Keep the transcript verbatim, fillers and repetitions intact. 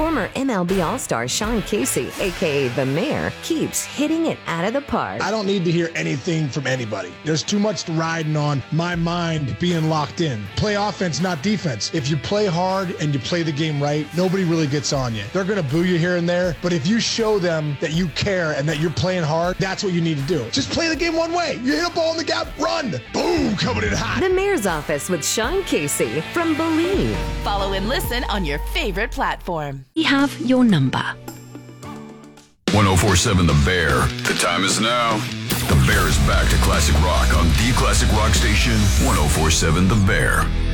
Former M L B All-Star Sean Casey, a k a. The Mayor, keeps hitting it out of the park. I don't need to hear anything from anybody. There's too much riding on my mind being locked in. Play offense, not defense. If you play hard and you play the game right, nobody really gets on you. They're going to boo you here and there, but if you show them that you care and that you're playing hard, that's what you need to do. Just play the game one way. You hit a ball in the gap, run. Boom, coming in hot. The Mayor's Office with Sean Casey from Believe. Follow and listen on your favorite platform. We have your number. one oh four point seven The Bear. The time is now. The Bear is back to classic rock on the classic rock station, one oh four point seven The Bear.